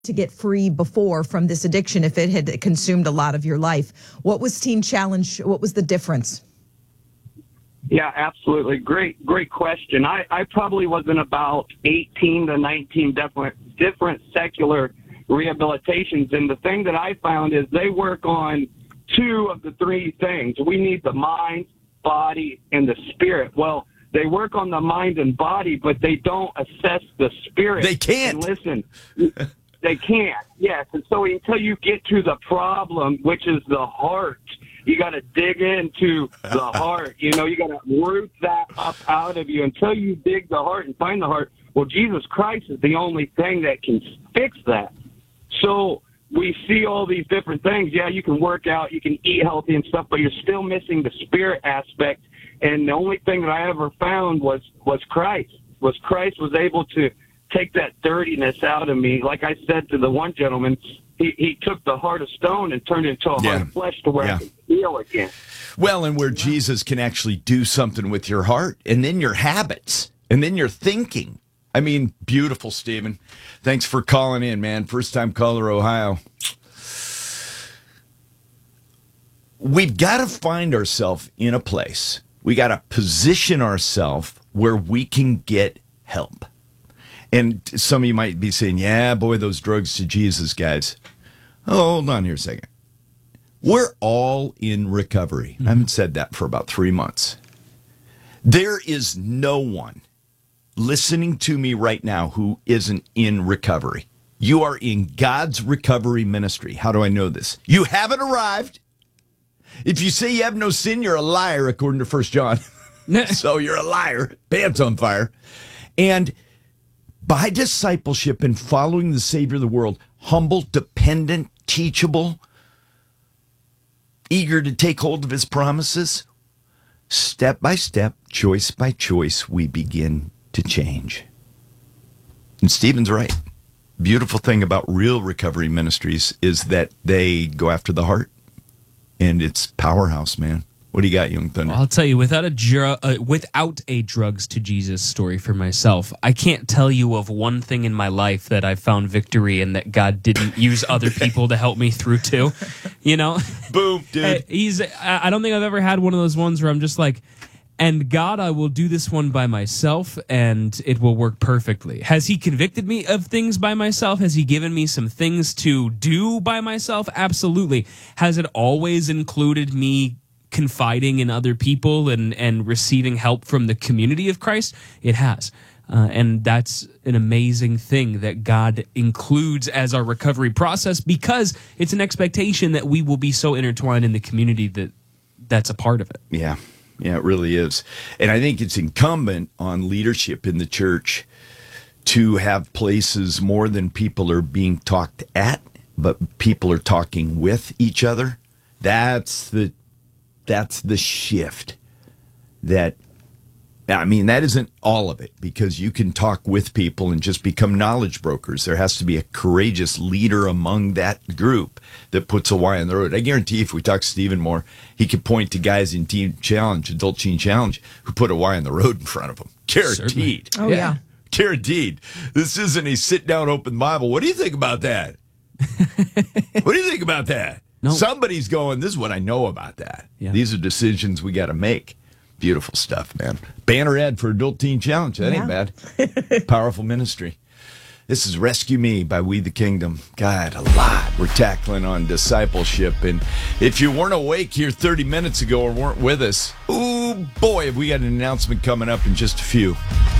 to get free before from this addiction if it had consumed a lot of your life. What was Teen Challenge? What was the difference? Yeah, absolutely. Great question. I probably was in about 18 to 19 different secular rehabilitations. And the thing that I found is they work on two of the three things. We need the mind, body, and the spirit. Well, they work on the mind and body, but they don't assess the spirit. They can't. And listen, they can't. Yes. And so until you get to the problem, which is the heart, you got to dig into the heart. You know, you got to root that up out of you until you dig the heart and find the heart. Well, Jesus Christ is the only thing that can fix that. So we see all these different things. Yeah, you can work out, you can eat healthy and stuff, but you're still missing the spirit aspect. And the only thing that I ever found was Christ. Christ was able to take that dirtiness out of me. Like I said to the one gentleman, he took the heart of stone and turned it into a heart of flesh to where I can feel again. Well, and where Jesus can actually do something with your heart and then your habits and then your thinking. I mean, beautiful, Stephen. Thanks for calling in, man. First time caller, Ohio. We've got to find ourselves in a place. We got to position ourselves where we can get help. And some of you might be saying, yeah, boy, those drugs to Jesus, guys. Oh, hold on here a second. We're all in recovery. I haven't said that for about 3 months. There is no one listening to me right now who isn't in recovery. You are in God's recovery ministry. How do I know this? You haven't arrived. If you say you have no sin, you're a liar, according to 1 John. So you're a liar. Pants on fire. And by discipleship and following the Savior of the world, humble, dependent, teachable, eager to take hold of his promises, step by step, choice by choice, we begin to change. And Stephen's right. Beautiful thing about real recovery ministries is that they go after the heart. And it's powerhouse, man. What do you got, Young Thunder? Well, I'll tell you, without a drugs to Jesus story for myself, I can't tell you of one thing in my life that I found victory and that God didn't use other people to help me through too. You know? Boom, dude. I don't think I've ever had one of those ones where I'm just like, and God, I will do this one by myself, and it will work perfectly. Has he convicted me of things by myself? Has he given me some things to do by myself? Absolutely. Has it always included me confiding in other people and receiving help from the community of Christ? It has. And that's an amazing thing that God includes as our recovery process, because it's an expectation that we will be so intertwined in the community that's a part of it. Yeah. Yeah, it really is. And I think it's incumbent on leadership in the church to have places more than people are being talked at, but people are talking with each other. That's the shift. That isn't all of it, because you can talk with people and just become knowledge brokers. There has to be a courageous leader among that group that puts a Y on the road. I guarantee if we talk to Stephen more, he could point to guys in Adult Teen Challenge, who put a Y on the road in front of them. Guaranteed. Certainly. Oh, yeah. Guaranteed. This isn't a sit-down open Bible. What do you think about that? What do you think about that? No. Somebody's going, this is what I know about that. Yeah. These are decisions we got to make. Beautiful stuff, man. Banner ad for Adult Teen Challenge. That ain't bad. Powerful ministry. This is Rescue Me by We the Kingdom. God, a lot we're tackling on discipleship. And if you weren't awake here 30 minutes ago or weren't with us, ooh, boy, have we got an announcement coming up in just a few.